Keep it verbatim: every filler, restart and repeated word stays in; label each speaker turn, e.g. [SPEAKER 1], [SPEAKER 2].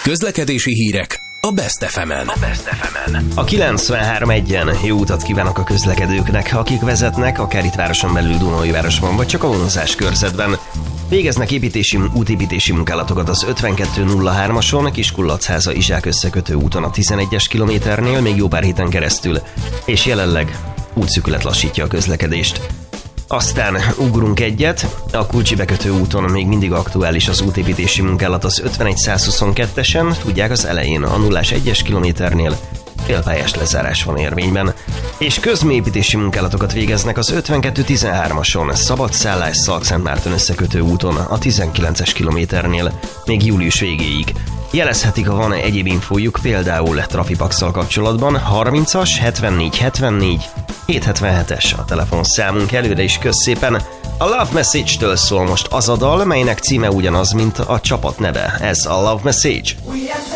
[SPEAKER 1] Közlekedési hírek a Best ef emen. A Best ef emen.
[SPEAKER 2] A kilencvenhárom egyen jó utat kívánok a közlekedőknek, akik vezetnek, akár itt városon belül Dunaújvárosban, vagy csak a vonozás körzetben. Végeznek építési, útépítési munkálatokat az ötvenkettő nulla hármason, Kiskullatháza-Izsák összekötő úton a tizenegyes kilométernél még jó pár héten keresztül, és jelenleg útszűkület lassítja a közlekedést. Aztán ugrunk egyet, a Kulcsi bekötő úton még mindig aktuális az útépítési munkálat az ötvenegy száz huszonkettesen, tudják, az elején a nulla egyes kilométernél félpályás lezárás van érvényben, és közműépítési munkálatokat végeznek az ötvenkettő tizenhármason, Szabadszállás Szalkszentmárton összekötő úton a tizenkilences kilométernél még július végéig. Jelezhetik, ha van egyéb infójuk, például Trafipax-szal kapcsolatban. Harmincas hetvennégy hetvennégy hétszázhetvenhetes a telefonszámunk. Előre is kösz szépen. A Love Message-től szól most az a dal, melynek címe ugyanaz, mint a csapat neve. Ez a Love Message.